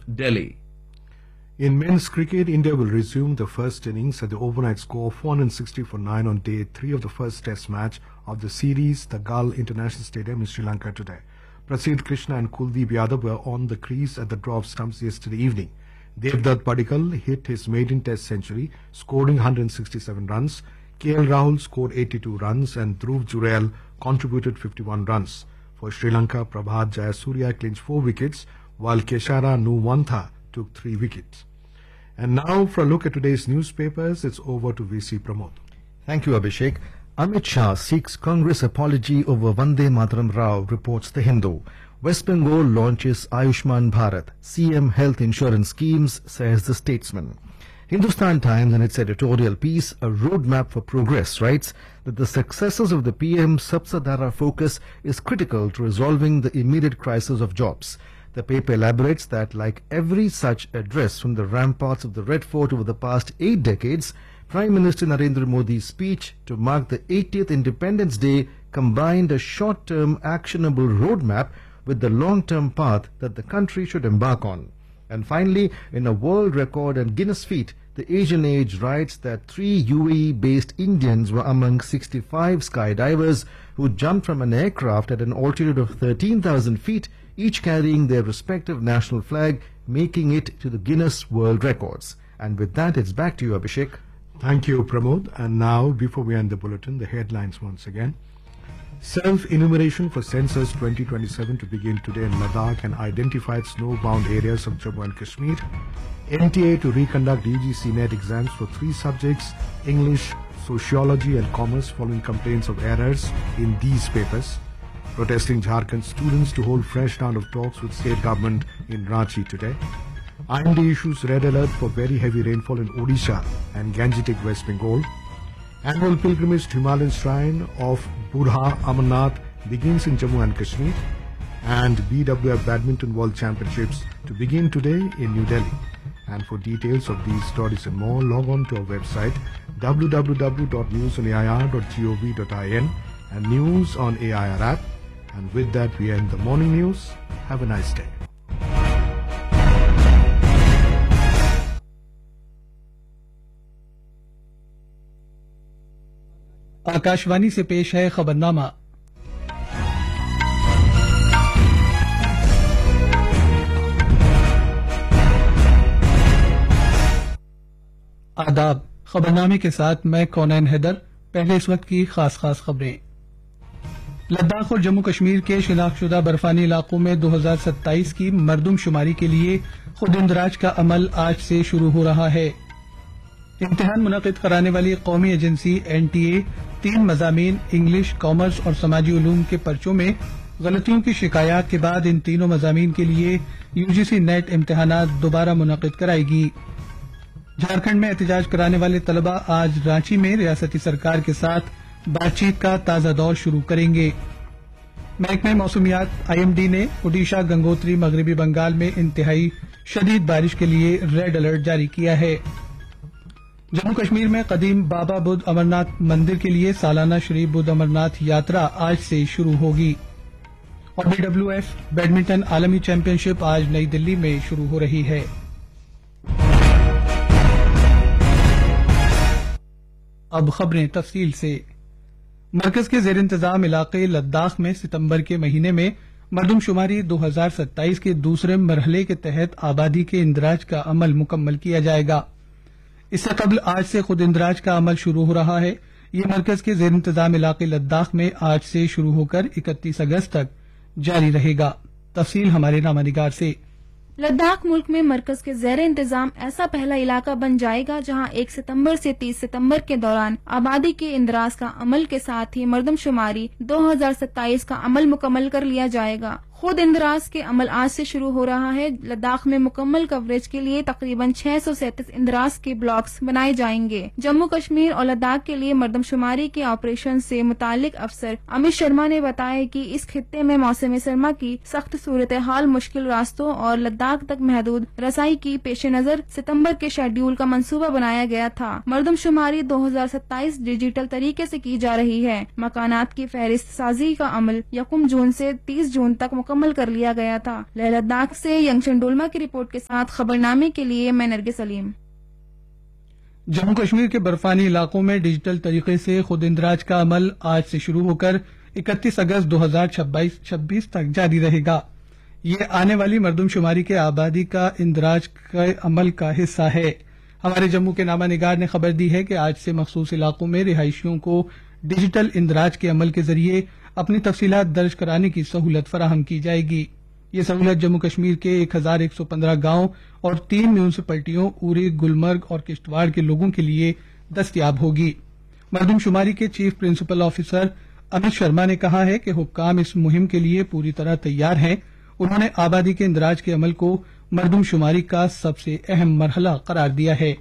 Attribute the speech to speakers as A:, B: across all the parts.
A: Delhi.
B: In men's cricket, India will resume the first innings at the overnight score 460 for 9 on day 3 of the first test match of the series, the Gal International Stadium in Sri Lanka today. Prasidh Krishna and Kuldeep Yadav were on the crease at the draw of stumps yesterday evening. Devdutt Padikkal hit his maiden test century, scoring 167 runs. KL Rahul scored 82 runs and Dhruv Jurel contributed 51 runs. For Sri Lanka, Prabhat Jayasuriya clinched 4 wickets, while Keshara Nuwantha took 3 wickets. And now for a look at today's newspapers, it's over to VC Pramod.
C: Thank you, Abhishek. Amit Shah seeks Congress apology over Vande Mataram Rao, reports The Hindu. West Bengal launches Ayushman Bharat, CM health insurance schemes, says The Statesman. Hindustan Times, in its editorial piece, A Roadmap for Progress, writes that the successes of the PM's Sabse Dhara focus is critical to resolving the immediate crisis of jobs. The paper elaborates that, like every such address from the ramparts of the Red Fort over the past 8 decades, Prime Minister Narendra Modi's speech to mark the 80th Independence Day combined a short-term actionable roadmap with the long-term path that the country should embark on. And finally, in a world record and Guinness feat, the Asian Age writes that 3 UAE-based Indians were among 65 skydivers who jumped from an aircraft at an altitude of 13,000 feet, each carrying their respective national flag, making it to the Guinness World Records. And with that, it's back to you, Abhishek.
B: Thank you, Pramod. And now, before we end the bulletin, the headlines once again. Self-enumeration for Census 2027 to begin today in Ladakh and identified snow-bound areas of Jammu and Kashmir. NTA to reconduct UGC NET exams for 3 subjects, English, Sociology and Commerce, following complaints of errors in these papers. Protesting Jharkhand students to hold fresh round of talks with state government in Ranchi today. IMD issues red alert for very heavy rainfall in Odisha and Gangetic West Bengal. Annual pilgrimage to Himalayan shrine of Burha Amarnath begins in Jammu and Kashmir. And BWF Badminton World Championships to begin today in New Delhi. And for details of these stories and more, log on to our website www.newsonair.gov.in and News on AIR app. And with that, we end the morning news. Have a nice day.
D: Akashvani से पेश है खबरनामा। आदाब, खबरनामे के साथ मैं कौनैन हैदर। पहले इस वक्त की खास खबरें। लद्दाख और जम्मू कश्मीर के शिनाख्तशुदा बर्फानी इलाकों में 2027 की मरदमशुमारी के लिए खुद इंदराज का अमल आज से शुरू हो रहा है। इम्तिहान मुनक़िद कराने वाली कौमी एजेंसी NTA 3 मज़ामीन इंग्लिश, कॉमर्स और समाजी उलूम के पर्चों में गलतियों की शिकायत के बाद इन तीनों मज़ामीन के लिए UGC नेट इम्तिहानात दोबारा मुनक़िद कराएगी। झारखंड में एहतजाज कराने वाले तलबा आज रांची में रियासती सरकार के साथ बातचीत का ताज़ा दौर शुरू करेंगे। महकमे मौसमियात IMD ने ओडिशा, गंगोत्री, मगरबी बंगाल में इंतहाई शदीद बारिश के लिए रेड अलर्ट जारी किया है। जम्मू कश्मीर में कदीम बाबा बुद्ध अमरनाथ मंदिर के लिए सालाना श्री बुद्ध अमरनाथ यात्रा आज से शुरू होगी। और BWF बैडमिंटन आलमी चैंपियनशिप आज नई दिल्ली में शुरू हो रही है। अब खबरें तफसील से। मरकज के जेर इंतजाम इलाके लद्दाख में सितंबर के महीने में मरदमशुमारी 2027 के दूसरे मरहले के तहत आबादी के इंदराज का अमल मुकम्मल किया जाएगा। इससे कबल आज से खुद इंदराज का अमल शुरू हो रहा है। ये मरकज के जेर इंतजाम इलाके लद्दाख में आज से शुरू होकर 31 अगस्त तक जारी रहेगा। तफसील हमारे नामानिगार से।
E: लद्दाख मुल्क में मरकज के ज़ेर इंतजाम ऐसा पहला इलाका बन जाएगा जहां 1 सितंबर से 30 सितंबर के दौरान आबादी के इंदराज का अमल के साथ ही मरदमशुमारी 2027 का अमल मुकम्मल कर लिया जाएगा। खुद इंदराज के अमल आज से शुरू हो रहा है। लद्दाख में मुकम्मल कवरेज के लिए तकरीबन 637 इंदराज के ब्लॉक्स बनाए जाएंगे। जम्मू कश्मीर और लद्दाख के लिए मरदमशुमारी के ऑपरेशन से मुतालिक अफसर अमित शर्मा ने बताया कि इस खित्ते में मौसम सरमा की सख्त सूरत हाल, मुश्किल रास्तों और लद्दाख तक महदूद रसाई की पेश नजर सितम्बर के शेड्यूल का मंसूबा बनाया गया था। मरदमशुमारी 2027 डिजिटल तरीके से की जा रही है। मकानात की फहरिस्त साजी का अमल 1 जून से 30 जून तक مکمل کر لیا گیا تھا۔ لیہ لداخ سے ینگشن ڈولما کی رپورٹ کے ساتھ خبرنامے کے لیے میں نرگس سلیم۔
D: جموں کشمیر کے برفانی علاقوں میں ڈیجیٹل طریقے سے خود اندراج کا عمل آج سے شروع ہو کر 31 اگست 2026 تک جاری رہے گا۔ یہ آنے والی مردم شماری کے آبادی کا اندراج کے عمل کا حصہ ہے۔ ہمارے جموں کے نامہ نگار نے خبر دی ہے کہ آج سے مخصوص علاقوں میں رہائشیوں کو ڈیجیٹل اندراج کے عمل کے ذریعے اپنی تفصیلات درج کرانے کی سہولت فراہم کی جائے گی۔ یہ سہولت جموں کشمیر کے 1115 گاؤں اور 3 میونسپلٹیوں اوری، گلمرگ اور کشتواڑ کے لوگوں کے لیے دستیاب ہوگی۔ مردم شماری کے چیف پرنسپل آفیسر امت شرما نے کہا ہے کہ حکام اس مہم کے لیے پوری طرح تیار ہیں۔ انہوں نے آبادی کے اندراج کے عمل کو مردم شماری کا سب سے اہم مرحلہ قرار دیا ہے۔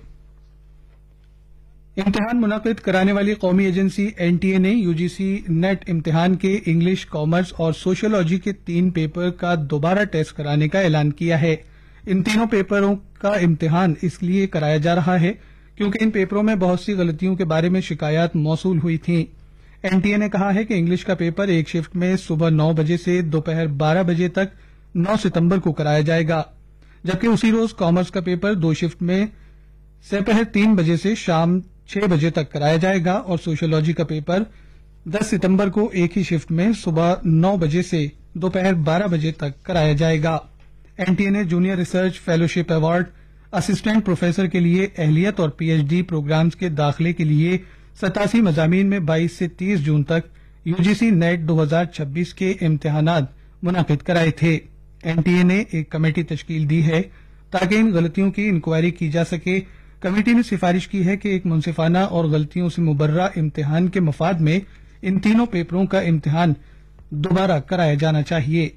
D: امتحان منعقد کرانے والی قومی ایجنسی NTA نے UGC نیٹ امتحان کے انگلش، کامرس اور سوشیولوجی کے 3 پیپر کا دوبارہ ٹیسٹ کرانے کا اعلان کیا ہے۔ ان تینوں پیپروں کا امتحان اس لیے کرایا جا رہا ہے کیونکہ ان پیپروں میں بہت سی غلطیوں کے بارے میں شکایات موصول ہوئی تھیں۔ NTA نے کہا ہے کہ انگلش کا پیپر ایک شفٹ میں صبح 9 بجے سے دوپہر 12 بجے تک 9 ستمبر کو کرایا جائے گا، جبکہ اسی روز کامرس کا پیپر 2 شفٹ میں دوپہر 3 بجے سے شام 6 بجے تک کرایا جائے گا اور سوشیولوجی کا پیپر 10 ستمبر کو ایک ہی شفٹ میں صبح 9 بجے سے دوپہر 12 بجے تک کرایا جائے گا۔ NTA نے junior research fellowship award, assistant professor کے لیے اہلیت اور PhD پروگرامز کے داخلے کے لیے 87 مضامین میں 22 سے 30 جون تک UGC نیٹ 2026 کے امتحانات منعقد کرائے تھے۔ NTA نے ایک کمیٹی تشکیل دی ہے تاکہ ان غلطیوں کی انکوائری کی جا سکے۔ کمیٹی نے سفارش کی ہے کہ ایک منصفانہ اور غلطیوں سے مبرہ امتحان کے مفاد میں ان تینوں پیپروں کا امتحان دوبارہ کرایا جانا چاہیے۔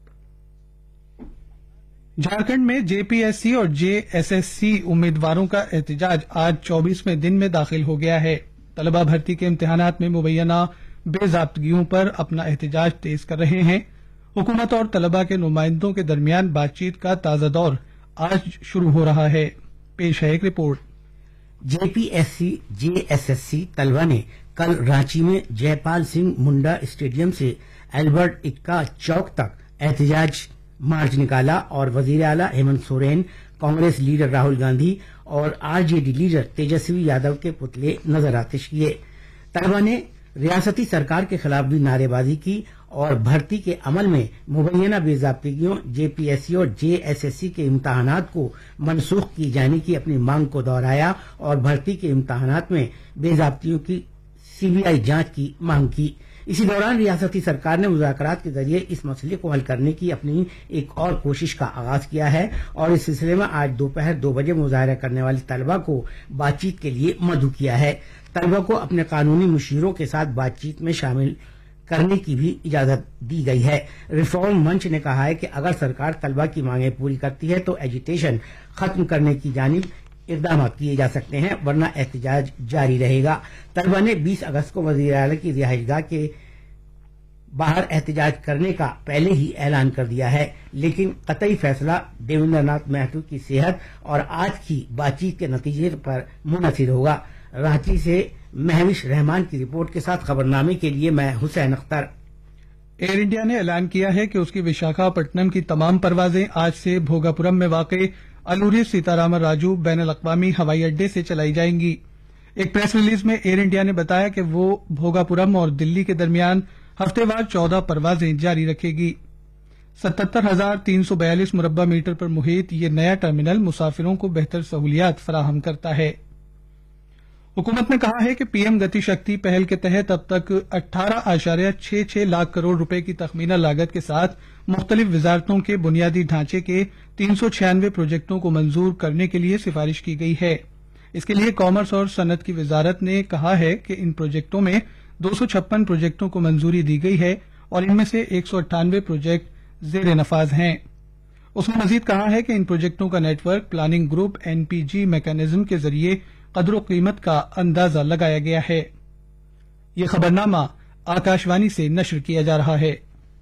D: جھارکھنڈ میں JPSC اور JSSC امیدواروں کا احتجاج آج 24ویں دن میں داخل ہو گیا ہے۔ طلبہ بھرتی کے امتحانات میں مبینہ بے ضابطگیوں پر اپنا احتجاج تیز کر رہے ہیں۔ حکومت اور طلبہ کے نمائندوں کے درمیان بات چیت کا تازہ دور آج شروع ہو رہا ہے۔ پیش ہے ایک رپورٹ۔
A: JPSC JSSC طلبہ نے کل رانچی میں جے پال سنگھ منڈا اسٹیڈیم سے البرٹ اکا چوک تک احتجاج مارچ نکالا اور وزیر اعلیٰ ہیمنت سورین، کانگریس لیڈر راہل گاندھی اور RJD لیڈر تیجسوی یادو کے پتلے نظر آتش کیے۔ طلبہ نے ریاستی سرکار کے خلاف بھی نعرے بازی کی اور بھرتی کے عمل میں مبینہ بے ضابطگیوں JPSC اور JSSC کے امتحانات کو منسوخ کی جانے کی اپنی مانگ کو دہرایا اور بھرتی کے امتحانات میں بے ضابطگیوں کی CBI جانچ کی مانگ کی۔ اسی دوران ریاستی سرکار نے مذاکرات کے ذریعے اس مسئلے کو حل کرنے کی اپنی ایک اور کوشش کا آغاز کیا ہے اور اس سلسلے میں آج دوپہر 2 بجے مظاہرہ کرنے والے طلبہ کو بات چیت کے لیے مدعو کیا ہے۔ طلبہ کو اپنے قانونی مشیروں کے ساتھ بات چیت میں شامل کرنے کی بھی اجازت دی گئی ہے۔ ریفارم منچ نے کہا ہے کہ اگر سرکار طلبہ کی مانگیں پوری کرتی ہے تو ایجیٹیشن ختم کرنے کی جانب اقدامات کیے جا سکتے ہیں، ورنہ احتجاج جاری رہے گا۔ طلبہ نے 20 اگست کو وزیر اعلیٰ کی رہائش گاہ کے باہر احتجاج کرنے کا پہلے ہی اعلان کر دیا ہے، لیکن قطعی فیصلہ دیویندر ناتھ مہتو کی صحت اور آج کی بات چیت کے نتیجے پر منحصر ہوگا۔ رانچی سے مہوش رحمان کی رپورٹ کے ساتھ خبرنامے کے لیے میں حسین اختر۔
D: ایئر انڈیا نے اعلان کیا ہے کہ اس کی وشاکھا پٹنم کی تمام پروازیں آج سے بھوگاپورم میں واقع الوری سیتارامن راجو بین الاقوامی ہوائی اڈے سے چلائی جائیں گی۔ ایک پریس ریلیز میں ایئر انڈیا نے بتایا کہ وہ بھوگاپورم اور دلی کے درمیان ہفتے وار 14 پروازیں جاری رکھے گی۔ 77,342 مربع میٹر پر محیط یہ نیا ٹرمینل مسافروں کو بہتر سہولیات فراہم کرتا ہے۔ حکومت نے کہا ہے کہ PM گتی شکتی پہل کے تحت اب تک 18.66 لاکھ کروڑ روپے کی تخمینہ لاگت کے ساتھ مختلف وزارتوں کے بنیادی ڈھانچے کے 396 پروجیکٹوں کو منظور کرنے کے لیے سفارش کی گئی ہے۔ اس کے لیے کامرس اور صنعت کی وزارت نے کہا ہے کہ ان پروجیکٹوں میں 256 پروجیکٹوں کو منظوری دی گئی ہے اور ان میں سے 198 پروجیکٹ زیر نفاذ ہیں۔ اس نے مزید کہا ہے کہ ان پروجیکٹوں کا net work planning group NPG mechanism کے ذریعے قدر و قیمت کا اندازہ لگایا گیا ہے۔ یہ خبرنامہ آکاشوانی سے نشر کیا جا رہا ہے۔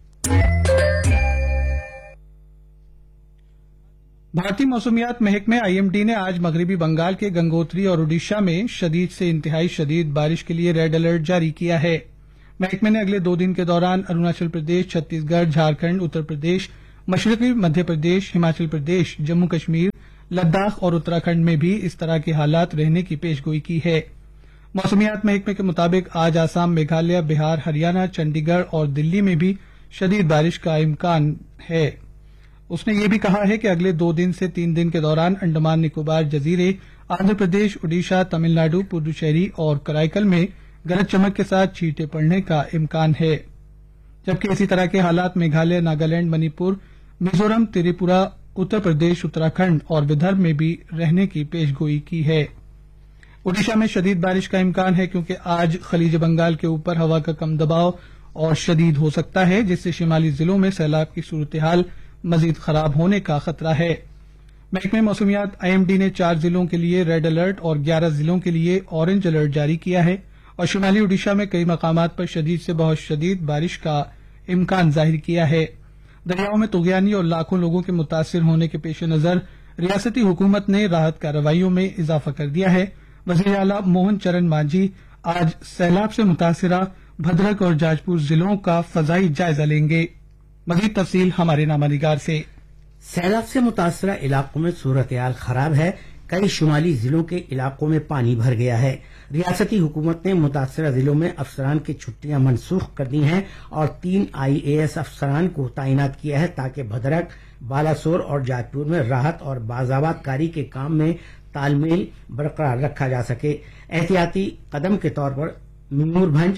D: بھارتی موسمیات محکمے IMD نے آج مغربی بنگال کے گنگوتری اور اڈیشہ میں شدید سے انتہائی شدید بارش کے لیے ریڈ الرٹ جاری کیا ہے۔ محکمے نے اگلے 2 دن کے دوران اروناچل پردیش، چھتیس گڑھ، جھارکھنڈ، اتر پردیش، مشرقی مدھیہ پردیش، ہماچل پردیش، جموں کشمیر، لداخ اور اتراکھنڈ میں بھی اس طرح کے حالات رہنے کی پیشگوئی کی ہے۔ موسمیات محکمے کے مطابق آج آسام، میگھالیہ، بہار، ہریانہ، چنڈی گڑھ اور دلی میں بھی شدید بارش کا امکان ہے۔ اس نے یہ بھی کہا ہے کہ اگلے 2 دن سے 3 دن کے دوران انڈمان نکوبار جزیرے، آندھرا پردیش، اڈیشہ، تمل ناڈو، پڈوچیری اور کرائیکل میں گرج چمک کے ساتھ چھینٹیں پڑنے کا امکان ہے، جبکہ اسی طرح کے حالات میگھالیہ، ناگالینڈ، منی پور، میزورم، تریپورہ، اتر پردیش، اتراکھنڈ اور ودربھ میں بھی رہنے کی پیشگوئی کی ہے۔ اڈیشہ میں شدید بارش کا امکان ہے کیونکہ آج خلیج بنگال کے اوپر ہوا کا کم دباؤ اور شدید ہو سکتا ہے، جس سے شمالی ضلعوں میں سیلاب کی صورتحال مزید خراب ہونے کا خطرہ ہے۔ محکمہ موسمیات IMD نے 4 ضلعوں کے لیے ریڈ الرٹ اور 11 ضلعوں کے لیے اورنج الرٹ جاری کیا ہے اور شمالی اڈیشہ میں کئی مقامات پر شدید سے بہت شدید بارش کا امکان ظاہر کیا ہے۔ دریاؤں میں طغیانی اور لاکھوں لوگوں کے متاثر ہونے کے پیش نظر ریاستی حکومت نے راحت کارروائیوں میں اضافہ کر دیا ہے۔ وزیر اعلیٰ موہن چرن مانجھی آج سیلاب سے متاثرہ بھدرک اور جاج پور ضلعوں کا فضائی جائزہ لیں گے۔ مزید تفصیل ہمارے نامہ نگار سے۔
A: سیلاب سے متاثرہ علاقوں میں صورتحال خراب ہے، کئی شمالی ضلعوں کے علاقوں میں پانی بھر گیا ہے۔ ریاستی حکومت نے متاثرہ ضلعوں میں افسران کی چھٹیاں منسوخ کر دی ہیں اور 3 IAS افسران کو تعینات کیا ہے تاکہ بھدرک، بالاسور اور جاج پور میں راحت اور بازآباد کاری کے کام میں تال میل برقرار رکھا جا سکے۔ احتیاطی قدم کے طور پر میور بھنج،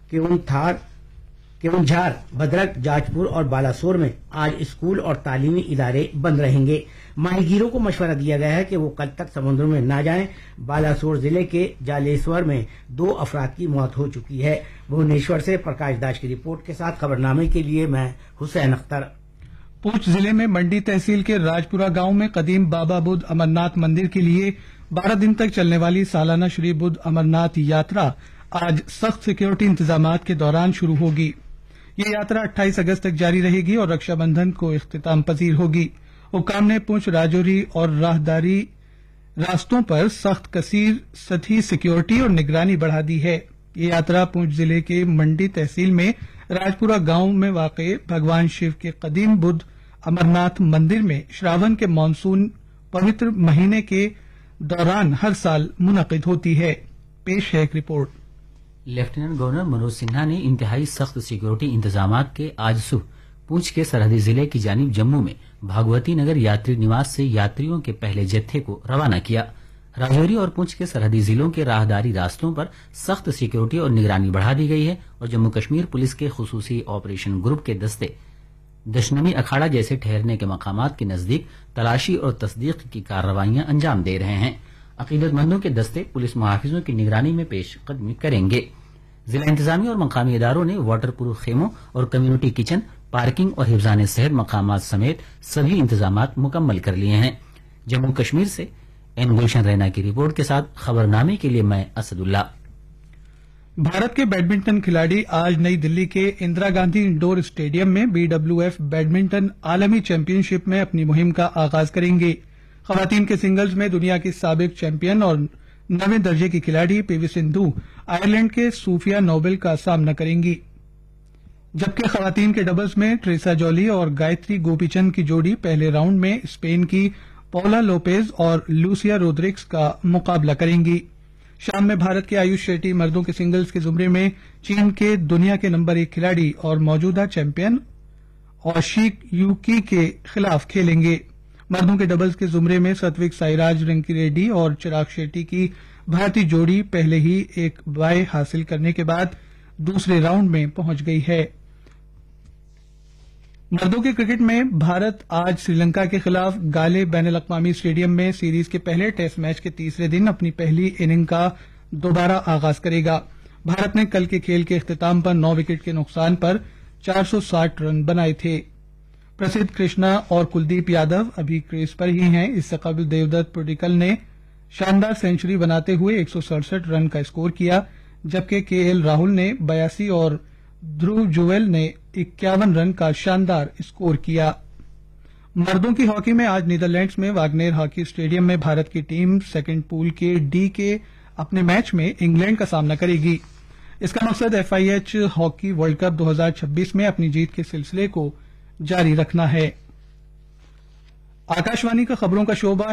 A: کیونجھار، بھدرک، جاج پور اور بالاسور میں آج اسکول اور تعلیمی ادارے بند رہیں گے۔ ماہی گیروں کو مشورہ دیا گیا ہے کہ وہ کل تک سمندر میں نہ جائیں۔ بالاسور ضلع کے جالیسور میں 2 افراد کی موت ہو چکی ہے۔ بھونیشور سے پرکاش داس کی رپورٹ کے ساتھ خبرنامے کے لیے میں حسین اختر۔
D: پونچھ ضلع میں منڈی تحصیل کے راجپورہ گاؤں میں قدیم بابا بدھ امرناتھ مندر کے لیے 12 دن تک چلنے والی سالانہ شری بدھ امرناتھ یاترا آج سخت سیکیورٹی انتظامات کے دوران شروع ہوگی۔ یہ یاترا 28 اگست تک جاری رہے گی اور رکشا بندھن کو اختتام پذیر ہوگی۔ حکام نے پونچھ، راجوری اور راہداری راستوں پر سخت کثیر سطحی سیکیورٹی اور نگرانی بڑھا دی ہے۔ یہ یاترا پونچھ ضلع کے منڈی تحصیل میں راجپورہ گاؤں میں واقع بھگوان شیو کے قدیم بدھ امرناتھ مندر میں شراون کے مانسون پوتر مہینے کے دوران ہر سال منعقد ہوتی ہے۔ پیش ہے ایک report.
F: Lieutenant governor Manoj Sinha نے انتہائی سخت سیکیورٹی انتظامات کے آج صبح پونچھ کے سرحدی ضلع کی جانب جموں میں بھاگوتی نگر یاتری نواس سے یاتریوں کے پہلے جتھے کو روانہ کیا۔ راجوری اور پونچھ کے سرحدی ضلعوں کے راہداری راستوں پر سخت سیکیورٹی اور نگرانی بڑھا دی گئی ہے اور جموں کشمیر پولیس کے خصوصی آپریشن گروپ کے دستے دشنمی اکھاڑا جیسے ٹھہرنے کے مقامات کے نزدیک تلاشی اور تصدیق کی کارروائیاں انجام دے رہے ہیں۔ عقیدت مندوں کے دستے پولیس محافظوں کی نگرانی میں پیش قدمی کریں گے۔ ضلع انتظامیہ اور مقامی اداروں نے واٹر پروف خیموں اور کمیونٹی کچن، پارکنگ اور حفظان صحت مقامات سمیت سبھی انتظامات مکمل کر لیے ہیں۔ جموں کشمیر سے این گلشن رینا کی رپورٹ کے ساتھ خبرنامے کے لیے میں اسد اللہ۔
D: بھارت کے بیڈمنٹن کھلاڑی آج نئی دلی کے اندرا گاندھی انڈور اسٹیڈیم میں BWF بیڈمنٹن عالمی چیمپئن شپ میں اپنی مہم کا آغاز کریں گے۔ خواتین کے سنگلز میں دنیا کی سابق چیمپئن اور 9ویں درجے کی کھلاڑی PV سندھو آئرلینڈ کے صوفیا نوبل کا سامنا کریں گی، جبکہ خواتین کے ڈبلز میں ٹریسا جولی اور گایتری گوپی چند کی جوڑی پہلے راؤنڈ میں اسپین کی پولا لوپیز اور لوسیا رودرگس کا مقابلہ کریں گی۔ شام میں بھارت کے آیوش شیٹی مردوں کے سنگلز کے زمرے میں چین کے دنیا کے نمبر 1 کھلاڑی اور موجودہ چیمپئن اوشیک یوکی کے خلاف کھیلیں گے۔ مردوں کے ڈبلز کے زمرے میں ستوک سائراج رنکی ریڈی اور چراغ شیٹی کی بھارتی جوڑی پہلے ہی ایک بائے حاصل کرنے کے بعد دوسرے راؤنڈ میں پہنچ گئی ہے۔ مردوں کے کرکٹ میں بھارت آج سری لنکا کے خلاف گالے بین الاقوامی اسٹیڈیم میں سیریز کے پہلے ٹیسٹ میچ کے تیسرے دن اپنی پہلی اننگ کا دوبارہ آغاز کرے گا۔ بھارت نے کل کے کھیل کے اختتام پر 9 وکٹ کے نقصان پر 460 رن بنائے تھے۔ پرسدھ کرشنا اور کلدیپ یادو ابھی کریز پر ہی ہیں۔ اس سے قبل دیودت پڈیکل نے شاندار سینچری بناتے ہوئے 167 رن کا اسکور کیا، جبکہ KL راہل نے 82 اور دھرو جویل نے 51 رن کا شاندار اسکور کیا۔ مردوں کی ہاکی میں آج نیدرلینڈز میں واگنیر ہاکی اسٹیڈیم میں بھارت کی ٹیم سیکنڈ پول کے D کے اپنے میچ میں انگلینڈ کا سامنا کرے گی۔ اس کا مقصد FIH ہاکی ورلڈ کپ 2026 میں اپنی جیت کے سلسلے کو جاری رکھنا ہے۔ آکاشوانی کا خبروں کا شعبہ